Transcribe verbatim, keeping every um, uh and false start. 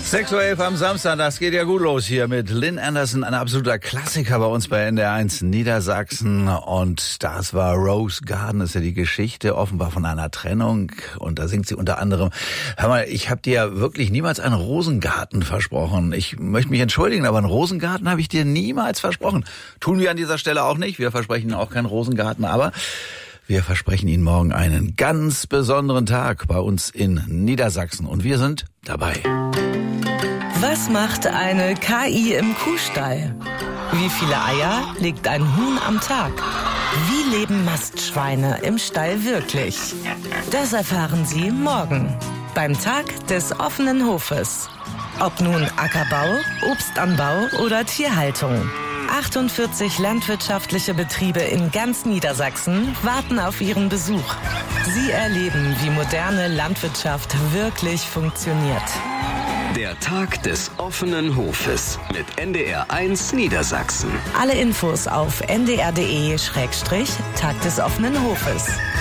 sechs Uhr elf am Samstag, das geht ja gut los hier mit Lynn Anderson, ein absoluter Klassiker bei uns bei N D R eins Niedersachsen. Und das war Rose Garden, das ist ja die Geschichte offenbar von einer Trennung. Und da singt sie unter anderem, hör mal, ich habe dir ja wirklich niemals einen Rosengarten versprochen. Ich möchte mich entschuldigen, aber einen Rosengarten habe ich dir niemals versprochen. Tun wir an dieser Stelle auch nicht, wir versprechen auch keinen Rosengarten, aber wir versprechen Ihnen morgen einen ganz besonderen Tag bei uns in Niedersachsen. Und wir sind dabei. Was macht eine K I im Kuhstall? Wie viele Eier legt ein Huhn am Tag? Wie leben Mastschweine im Stall wirklich? Das erfahren Sie morgen beim Tag des offenen Hofes. Ob nun Ackerbau, Obstanbau oder Tierhaltung. achtundvierzig landwirtschaftliche Betriebe in ganz Niedersachsen warten auf Ihren Besuch. Sie erleben, wie moderne Landwirtschaft wirklich funktioniort. Der Tag des offenen Hofes mit N D R eins Niedersachsen. Alle Infos auf n d r punkt d e Schrägstrich Tag des offenen Hofes.